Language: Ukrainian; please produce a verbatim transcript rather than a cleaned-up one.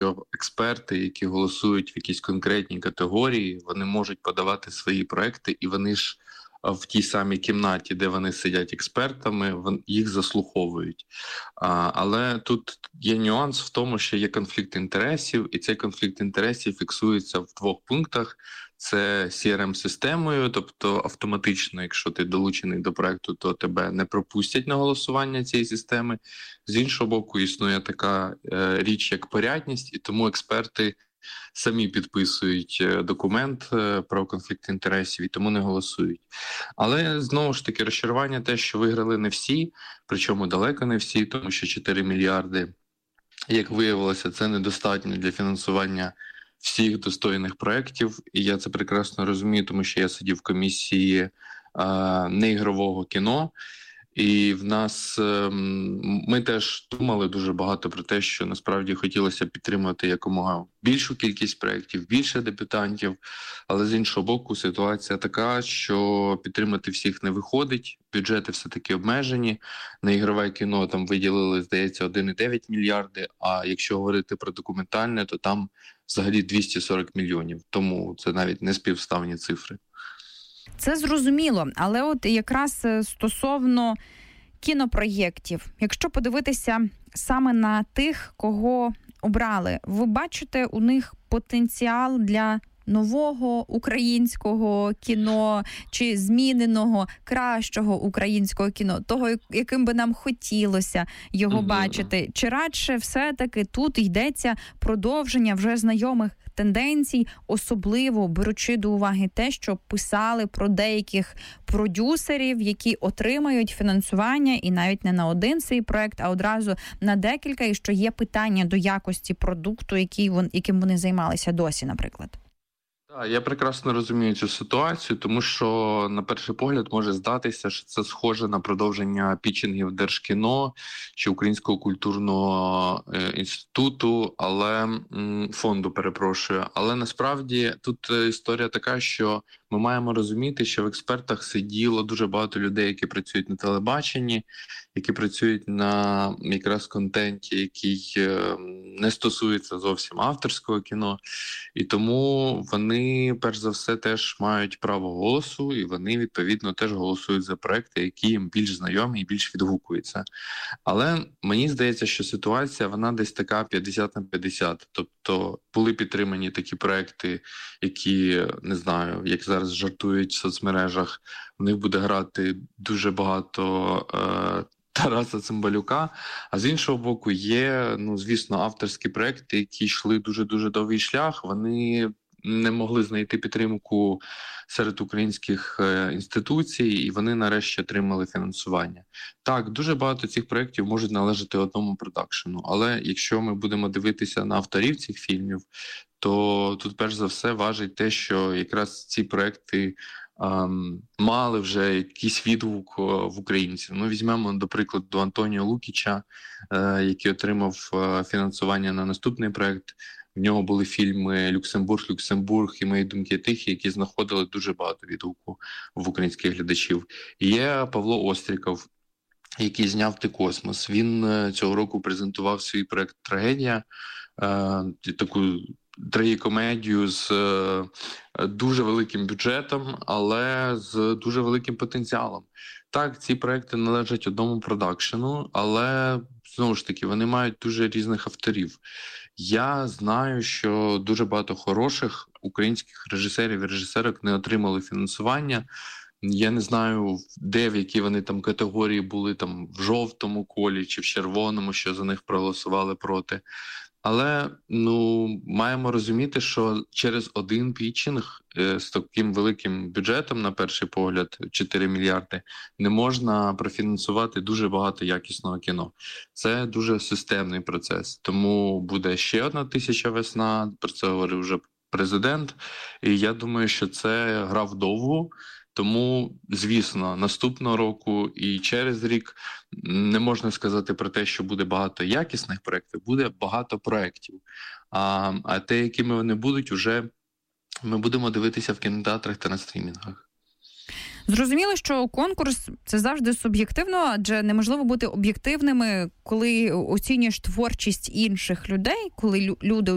що експерти, які голосують в якісь конкретній категорії, вони можуть подавати свої проекти, і вони ж в тій самій кімнаті, де вони сидять експертами, їх заслуховують. А, але тут є нюанс в тому, що є конфлікт інтересів, і цей конфлікт інтересів фіксується в двох пунктах. Це сі ар ем-системою, тобто автоматично, якщо ти долучений до проекту, то тебе не пропустять на голосування цієї системи. З іншого боку, існує така е, річ, як порядність, і тому експерти самі підписують документ про конфлікт інтересів і тому не голосують. Але, знову ж таки, розчарування те, що виграли не всі, причому далеко не всі, тому що чотири мільярди, як виявилося, це недостатньо для фінансування всіх достойних проєктів. І я це прекрасно розумію, тому що я сидів в комісії а, неігрового кіно, і в нас ми теж думали дуже багато про те, що насправді хотілося підтримати якомога більшу кількість проєктів, більше дебютантів, але з іншого боку ситуація така, що підтримати всіх не виходить, бюджети все-таки обмежені, на ігрове кіно там виділили, здається, один цілих дев'ять мільярди, а якщо говорити про документальне, то там взагалі двісті сорок мільйонів, тому це навіть не співставні цифри. Це зрозуміло, але от якраз стосовно кінопроєктів, якщо подивитися саме на тих, кого обрали, ви бачите у них потенціал для нового українського кіно чи зміненого, кращого українського кіно, того, яким би нам хотілося його mm-hmm. бачити? Чи радше все-таки тут йдеться продовження вже знайомих тенденцій, особливо беручи до уваги те, що писали про деяких продюсерів, які отримають фінансування і навіть не на один свій проект, а одразу на декілька, і що є питання до якості продукту, який вон, яким вони займалися досі, наприклад? Так, я прекрасно розумію цю ситуацію, тому що на перший погляд може здатися, що це схоже на продовження пітчингів Держкіно чи Українського культурного інституту, але фонду, перепрошую. Але насправді тут історія така, що ми маємо розуміти, що в експертах сиділо дуже багато людей, які працюють на телебаченні, які працюють на якраз контенті, який не стосується зовсім авторського кіно. І тому вони, перш за все, теж мають право голосу, і вони, відповідно, теж голосують за проекти, які їм більш знайомі і більш відгукуються. Але мені здається, що ситуація, вона десь така п'ятдесят на п'ятдесят. Тобто були підтримані такі проекти, які, не знаю, як зараз жартують в соцмережах, в них буде грати дуже багато е- Тараса Цимбалюка, а з іншого боку є, ну, звісно, авторські проекти, які йшли дуже-дуже довгий шлях, вони не могли знайти підтримку серед українських інституцій, і вони нарешті отримали фінансування. Так, дуже багато цих проєктів можуть належати одному продакшену, але якщо ми будемо дивитися на авторів цих фільмів, то тут перш за все важить те, що якраз ці проекти Um, мали вже якийсь відгук в українців. Ну, візьмемо, до прикладу, Антоніо Лукіча, е, який отримав е, фінансування на наступний проект. В нього були фільми «Люксембург, Люксембург» і «Мої думки тихі», які знаходили дуже багато відгуку в українських глядачів. І є Павло Остріков, який зняв «Ти космос». Він е, цього року презентував свій проект «Трагедія», е, таку трагікомедію з е, дуже великим бюджетом, але з дуже великим потенціалом. Так, ці проекти належать одному продакшену, але, знову ж таки, вони мають дуже різних авторів. Я знаю, що дуже багато хороших українських режисерів і режисерок не отримали фінансування. Я не знаю, де, в якій вони там категорії були, там в жовтому колі чи в червоному, що за них проголосували проти. Але, ну, маємо розуміти, що через один пітчинг е, з таким великим бюджетом, на перший погляд, чотири мільярди, не можна профінансувати дуже багато якісного кіно. Це дуже системний процес. Тому буде ще одна тисяча весна, про це говорив вже президент. І я думаю, що це гра вдовгу. Тому, звісно, наступного року і через рік не можна сказати про те, що буде багато якісних проєктів, буде багато проєктів. А, а те, якими вони будуть, вже ми будемо дивитися в кінотеатрах та на стрімінгах. Зрозуміло, що конкурс – це завжди суб'єктивно, адже неможливо бути об'єктивними, коли оцінюєш творчість інших людей, коли люди